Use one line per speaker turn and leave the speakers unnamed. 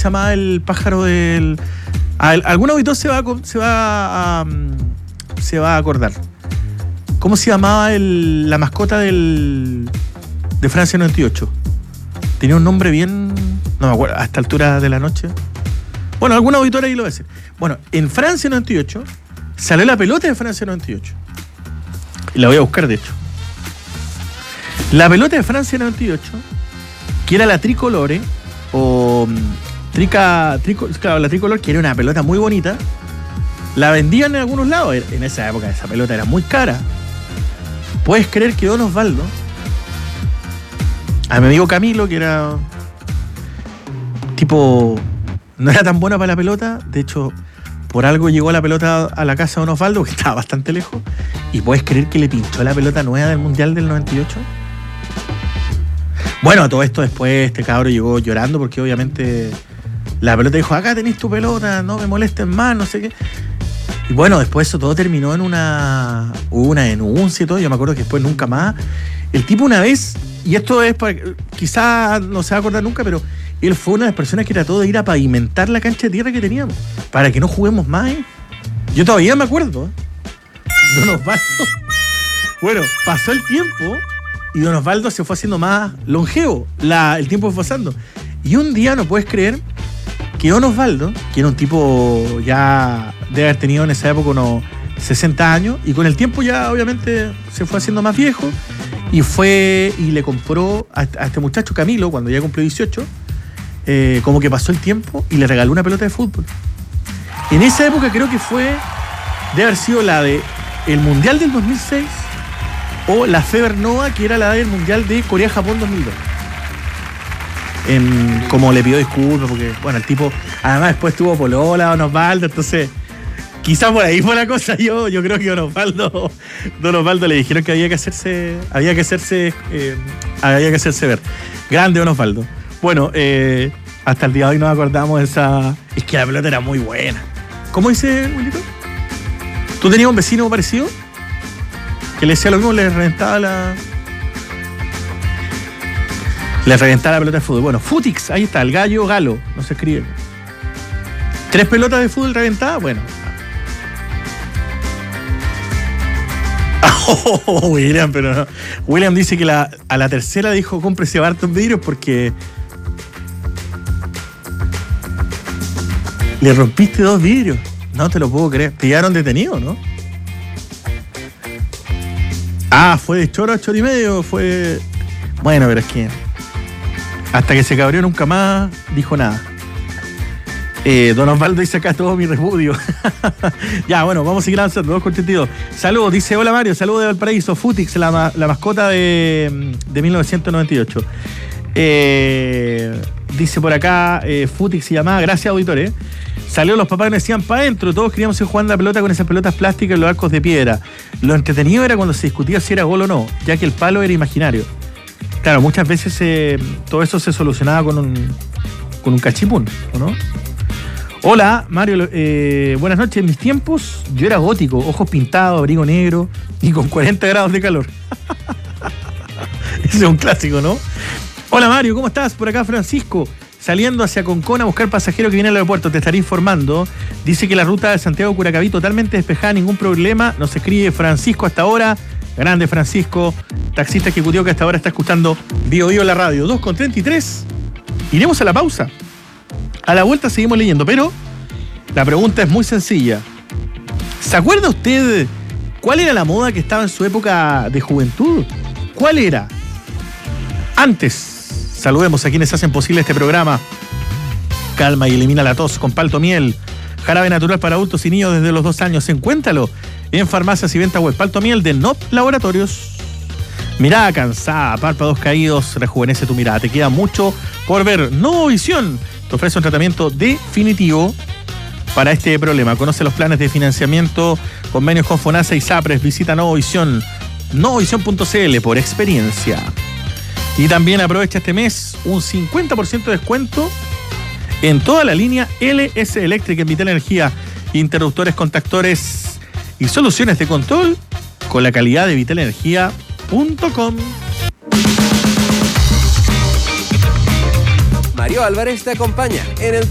se llamaba el pájaro del... Algún auditor se va a acordar. ¿Cómo se llamaba la mascota de Francia 98? Tenía un nombre bien... No me acuerdo, a esta altura de la noche. Bueno, algún auditor ahí lo va a decir. Bueno, en Francia 98 salió la pelota de Francia 98. Y la voy a buscar, de hecho. La pelota de Francia 98, que era la tricolore, o claro, la tricolor, que era una pelota muy bonita, la vendían en algunos lados. En esa época esa pelota era muy cara. ¿Puedes creer que Don Osvaldo, a mi amigo Camilo, que era tipo, no era tan buena para la pelota, de hecho, por algo llegó la pelota a la casa de Don Osvaldo, que estaba bastante lejos, y puedes creer que le pinchó la pelota nueva del Mundial del 98? Bueno, todo esto después este cabro llegó llorando porque obviamente la pelota dijo, acá tenés tu pelota, no me molesten más, no sé qué. Y bueno, después eso todo terminó en hubo una denuncia y todo. Yo me acuerdo que después nunca más. El tipo una vez, y esto es quizás no se va a acordar nunca, pero él fue una de las personas que trató de ir a pavimentar la cancha de tierra que teníamos para que no juguemos más, ¿eh? Yo todavía me acuerdo, Don Osvaldo. Bueno, pasó el tiempo y Don Osvaldo se fue haciendo más longevo. El tiempo fue pasando. Y un día, no puedes creer, que Don Osvaldo, que era un tipo ya debe haber tenido en esa época unos 60 años, y con el tiempo ya obviamente se fue haciendo más viejo, y fue y le compró a este muchacho Camilo, cuando ya cumplió 18, como que pasó el tiempo y le regaló una pelota de fútbol. En esa época creo que debe haber sido la de el Mundial del 2006 o la Feber Nova, que era la del Mundial de Corea-Japón 2002. Como le pidió disculpas, porque, bueno, el tipo, además después tuvo polola, Don Osvaldo, entonces, quizás por ahí fue la cosa. Yo creo que Don Osvaldo le dijeron que había que hacerse ver. Grande Don Osvaldo. Bueno, hasta el día de hoy nos acordamos de esa. Es que la pelota era muy buena. ¿Cómo dice, Wilito? ¿Tú tenías un vecino parecido? Que le decía lo mismo, le reventaba la pelota de fútbol. Bueno, Futix, ahí está, el gallo galo, no se escribe. 3 pelotas de fútbol reventadas, bueno. William, pero no. William dice que a la tercera dijo, cómprese hartos vidrios porque le rompiste 2 vidrios. No te lo puedo creer. Te llevaron detenido, ¿no? Fue de choro a choro y medio, fue... Bueno, pero es que... Hasta que se cabrió nunca más dijo nada. Don Osvaldo dice acá todo mi repudio. Ya, bueno, vamos a seguir avanzando. 2:82. Saludos, dice, hola Mario, saludos de Valparaíso. Futix, la mascota de 1998. Dice por acá, Futix se llamaba, gracias auditores. Salió los papás que nos decían para adentro, todos queríamos ir jugando la pelota con esas pelotas plásticas en los arcos de piedra. Lo entretenido era cuando se discutía si era gol o no, ya que el palo era imaginario. Claro, muchas veces todo eso se solucionaba con un cachipún, ¿o no? Hola, Mario, buenas noches. En mis tiempos yo era gótico, ojos pintados, abrigo negro y con 40 grados de calor. Ese es un clásico, ¿no? Hola Mario, ¿cómo estás? Por acá Francisco, saliendo hacia Concón a buscar pasajero que viene al aeropuerto. Te estaré informando. Dice que la ruta de Santiago-Curacaví totalmente despejada, ningún problema. Nos escribe Francisco hasta ahora. Grande Francisco, taxista ejecutivo que hasta ahora está escuchando Bio Bio la radio. 2:33. Iremos a la pausa. A la vuelta seguimos leyendo, pero la pregunta es muy sencilla. ¿Se acuerda usted cuál era la moda que estaba en su época de juventud? ¿Cuál era? Antes, saludemos a quienes hacen posible este programa. Calma y elimina la tos con palto miel. Jarabe natural para adultos y niños desde los 2 años. Encuéntralo en farmacias y venta web. Palto miel de NOP Laboratorios. Mirada cansada, párpados caídos, rejuvenece tu mirada. Te queda mucho por ver. Novovisión te ofrece un tratamiento definitivo para este problema. Conoce los planes de financiamiento, convenios con FONASA y SAPRES. Visita Novovisión, novovisión.cl por experiencia. Y también aprovecha este mes un 50% de descuento en toda la línea LS Electric en Vital Energía. Interruptores, contactores y soluciones de control con la calidad de vitalenergia.com.
Mario Álvarez te acompaña en el